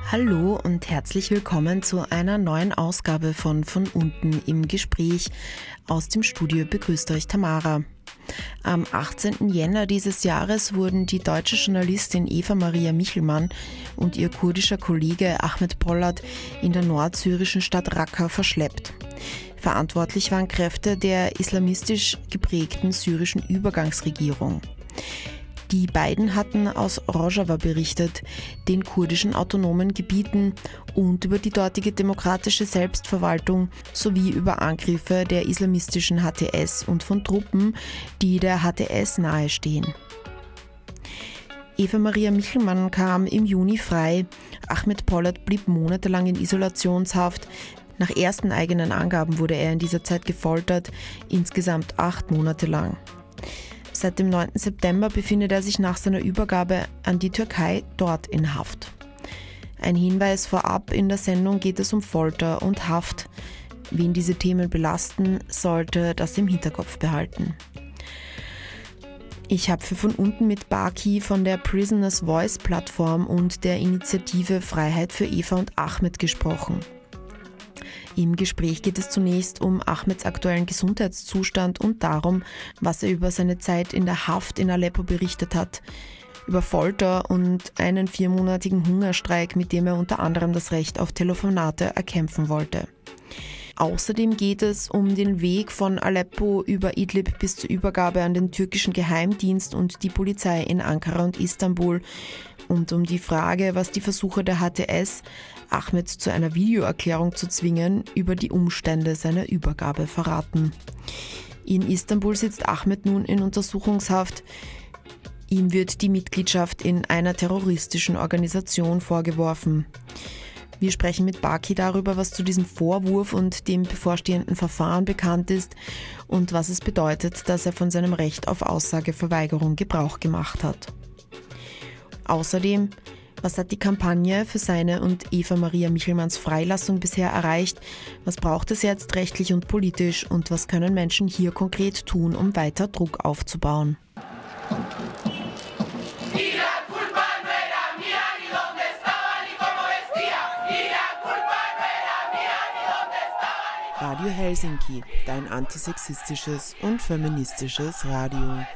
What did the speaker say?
Hallo und herzlich willkommen zu einer neuen Ausgabe von unten im Gespräch. Aus dem Studio begrüßt euch Tamara. Am 18. Jänner dieses Jahres wurden die deutsche Journalistin Eva Maria Michelmann und ihr kurdischer Kollege Ahmet Polat in der nordsyrischen Stadt Raqqa verschleppt. Verantwortlich waren Kräfte der islamistisch geprägten syrischen Übergangsregierung. Die beiden hatten aus Rojava berichtet, den kurdischen autonomen Gebieten, und über die dortige demokratische Selbstverwaltung sowie über Angriffe der islamistischen HTS und von Truppen, die der HTS nahestehen. Eva Maria Michelmann kam im Juni frei. Ahmet Polat blieb monatelang in Isolationshaft. Nach ersten eigenen Angaben wurde er in dieser Zeit gefoltert, insgesamt 8 Monate lang. Seit dem 9. September befindet er sich nach seiner Übergabe an die Türkei dort in Haft. Ein Hinweis vorab: in der Sendung geht es um Folter und Haft. Wen diese Themen belasten, sollte das im Hinterkopf behalten. Ich habe für von unten mit Baki von der Prisoners Voice Plattform und der Initiative Freiheit für Eva und Ahmet gesprochen. Im Gespräch geht es zunächst um Ahmets aktuellen Gesundheitszustand und darum, was er über seine Zeit in der Haft in Aleppo berichtet hat, über Folter und einen 4-monatigen Hungerstreik, mit dem er unter anderem das Recht auf Telefonate erkämpfen wollte. Außerdem geht es um den Weg von Aleppo über Idlib bis zur Übergabe an den türkischen Geheimdienst und die Polizei in Ankara und Istanbul und um die Frage, was die Versuche der HTS, Ahmet zu einer Videoerklärung zu zwingen, über die Umstände seiner Übergabe verraten. In Istanbul sitzt Ahmet nun in Untersuchungshaft. Ihm wird die Mitgliedschaft in einer terroristischen Organisation vorgeworfen. Wir sprechen mit Baki darüber, was zu diesem Vorwurf und dem bevorstehenden Verfahren bekannt ist und was es bedeutet, dass er von seinem Recht auf Aussageverweigerung Gebrauch gemacht hat. Außerdem, was hat die Kampagne für seine und Eva Maria Michelmanns Freilassung bisher erreicht? Was braucht es jetzt rechtlich und politisch? Und was können Menschen hier konkret tun, um weiter Druck aufzubauen? Radio Helsinki, dein antisexistisches und feministisches Radio.